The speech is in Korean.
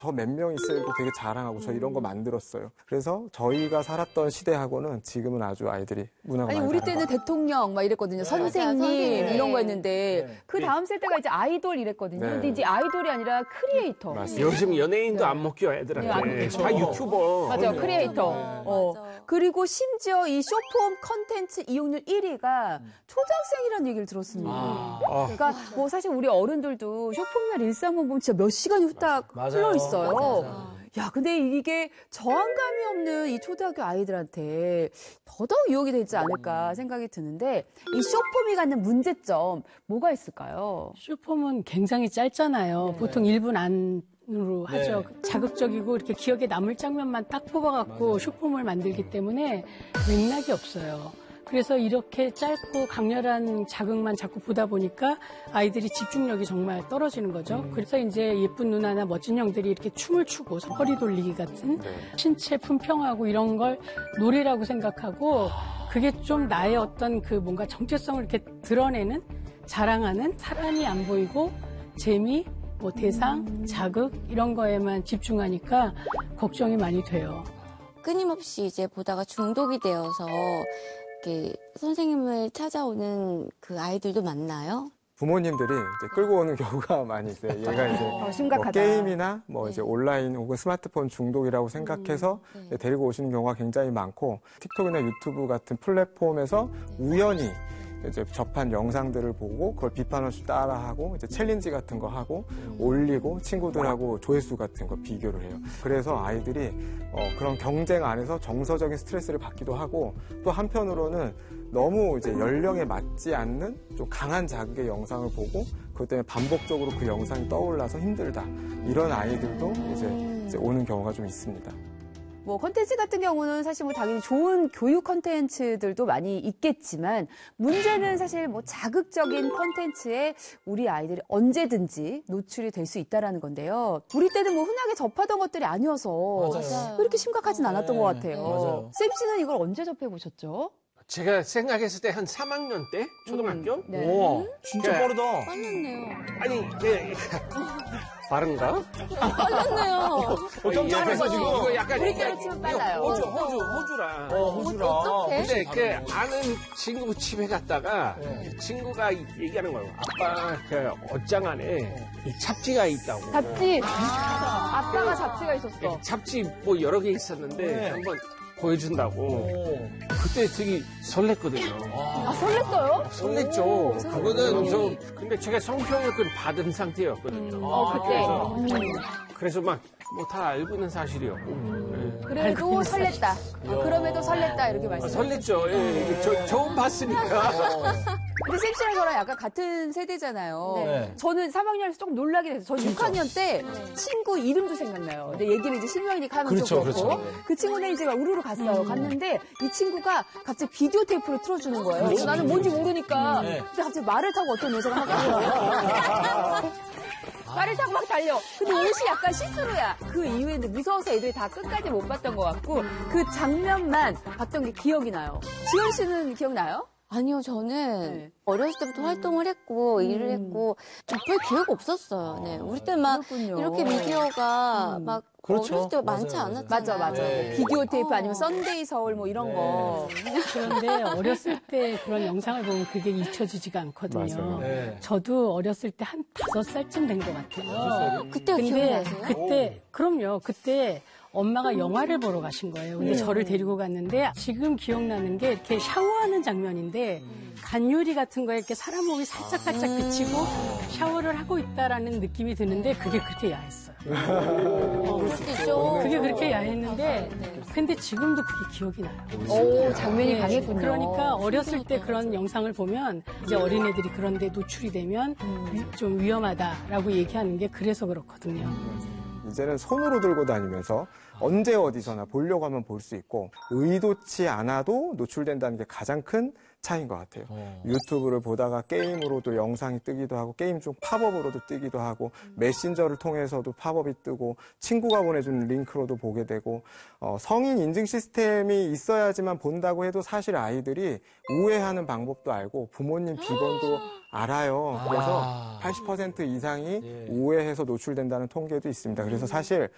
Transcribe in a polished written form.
저 몇 명 있어요. 되게 자랑하고 저 이런 거 만들었어요. 그래서 저희가 살았던 시대하고는 지금은 아주 아이들이 문화가 아니 많이 우리 다른 때는 대통령 막 이랬거든요. 선생님 이런 거였는데 그 다음 세대가 이제 아이돌 이랬거든요. 근데 이제 아이돌이 아니라 크리에이터. 맞습니다. 요즘 연예인도 안 먹혀 애들한테. 다 유튜버. 맞아요. 크리에이터. 그리고 심지어 이 쇼폼 컨텐츠 이용률 1위가 초등학생이라는 얘기를 들었습니다. 그러니까 뭐 사실 우리 어른들도 쇼폼이나 릴스한번 보면 진짜 몇 시간이 후딱 흘러 있어요. 야, 근데 이게 저항감이 없는 이 초등학교 아이들한테 더더욱 유혹이 되지 않을까 생각이 드는데 이 쇼폼이 갖는 문제점 뭐가 있을까요? 쇼폼은 굉장히 짧잖아요. 보통 1분 안으로 하죠. 자극적이고 이렇게 기억에 남을 장면만 딱 뽑아갖고 쇼폼을 만들기 때문에 맥락이 없어요. 그래서 이렇게 짧고 강렬한 자극만 자꾸 보다 보니까 아이들이 집중력이 정말 떨어지는 거죠. 그래서 이제 예쁜 누나나 멋진 형들이 이렇게 춤을 추고 허리 돌리기 같은 신체 품평하고 이런 걸 놀이라고 생각하고 그게 좀 나의 어떤 그 뭔가 정체성을 이렇게 드러내는 자랑하는 사람이 안 보이고 재미, 뭐 대상, 자극 이런 거에만 집중하니까 걱정이 많이 돼요. 끊임없이 이제 보다가 중독이 되어서 이렇게 선생님을 찾아오는 그 아이들도 많나요? 부모님들이 이제 끌고 오는 경우가 많이 있어요. 얘가 이제 뭐 게임이나 뭐 이제 온라인 혹은 스마트폰 중독이라고 생각해서 데리고 오시는 경우가 굉장히 많고 틱톡이나 유튜브 같은 플랫폼에서 우연히 이제 접한 영상들을 보고 그걸 비판 없이 따라하고 이제 챌린지 같은 거 하고 올리고 친구들하고 조회수 같은 거 비교를 해요. 그래서 아이들이 그런 경쟁 안에서 정서적인 스트레스를 받기도 하고 또 한편으로는 너무 이제 연령에 맞지 않는 좀 강한 자극의 영상을 보고 그것 때문에 반복적으로 그 영상이 떠올라서 힘들다. 이런 아이들도 이제 오는 경우가 좀 있습니다. 뭐 컨텐츠 같은 경우는 사실 뭐 당연히 좋은 교육 컨텐츠들도 많이 있겠지만 문제는 사실 뭐 자극적인 컨텐츠에 우리 아이들이 언제든지 노출이 될 수 있다라는 건데요. 우리 때는 뭐 흔하게 접하던 것들이 아니어서 그렇게 심각하진 않았던 것 같아요. 쌤 씨는 이걸 언제 접해 보셨죠? 제가 생각했을 때 한 3학년 때 초등학교? 오, 진짜 빠르다. 빨랐네요. 아니 빠른가? 빨랐네요. 깜짝 놀랐어 지금. 이거 약간 우리끼리 치면 빨라요. 호주라. 호주라. 어떡해? 근데 그 아는 친구 집에 갔다가 그 친구가 얘기하는 거예요. 아빠 그 옷장 안에 이 잡지가 있다고. 잡지. 아빠가 잡지가 있었어. 잡지 뭐 여러 개 있었는데 한번 보여준다고. 그때 되게 설렜거든요. 아, 설렜어요? 설렜죠. 그거는 근데 제가 성평을 받은 상태였거든요. 그때. 그래서 막 뭐 다 알고 있는 사실이었고. 그래도 설렜다. 그럼에도 설렜다 이렇게 말씀하셨어요. 설렜죠. 예, 처음 봤으니까. 근데 쌤 씨랑 저랑 약간 같은 세대잖아요. 네. 저는 3학년에서 조금 놀라게 됐어요. 저 6학년 때 친구 이름도 생각나요. 근데 얘기를 이제 실명이니까 하면 좀 그렇고. 그 친구는 이제 우르르 갔어요. 갔는데 이 친구가 갑자기 비디오 테이프를 틀어주는 거예요. 그래서 나는 뭔지 모르니까. 근데 갑자기 말을 타고 어떤 여자가 하고 말을 타고 막 달려. 근데 옷이 약간 시스루야. 그 이후에는 무서워서 애들이 다 끝까지 못 봤던 것 같고 그 장면만 봤던 게 기억이 나요. 지원 씨는 기억나요? 아니요, 저는 어렸을 때부터 활동을 했고, 일을 했고, 접할 기회가 없었어요. 네. 우리 때 막 그렇군요. 이렇게 미디어가 막 그렇죠. 어렸을 때 많지 맞아요. 않았잖아요. 맞아. 네. 비디오 테이프 아니면 썬데이 서울 뭐 이런 거. 그런데 어렸을 때 그런 영상을 보면 그게 잊혀지지가 않거든요. 맞아요. 네. 저도 어렸을 때 한 5살쯤 된 것 같아요. 그때가 근데 기억나세요? 그럼요. 그때 엄마가 영화를 보러 가신 거예요. 근데 저를 데리고 갔는데 지금 기억나는 게 이렇게 샤워하는 장면인데 간유리 같은 거에 이렇게 사람 몸이 살짝살짝 비치고 샤워를 하고 있다라는 느낌이 드는데 그게 그렇게 야했어요. 그럴 수도 있죠. 그게 그렇게 야했는데 근데 지금도 그게 기억이 나요. 오, 장면이 강했군요. 그러니까 어렸을 때 그런 영상을 보면 이제 어린애들이 그런 데 노출이 되면 좀 위험하다라고 얘기하는 게 그래서 그렇거든요. 이제는 손으로 들고 다니면서 언제 어디서나 보려고 하면 볼 수 있고 의도치 않아도 노출된다는 게 가장 큰 차이인 것 같아요. 유튜브를 보다가 게임으로도 영상이 뜨기도 하고 게임 중 팝업으로도 뜨기도 하고 메신저를 통해서도 팝업이 뜨고 친구가 보내준 링크로도 보게 되고 성인 인증 시스템이 있어야지만 본다고 해도 사실 아이들이 우회하는 방법도 알고 부모님 비번도 알아요. 그래서 80% 이상이 우회해서 노출된다는 통계도 있습니다. 그래서 사실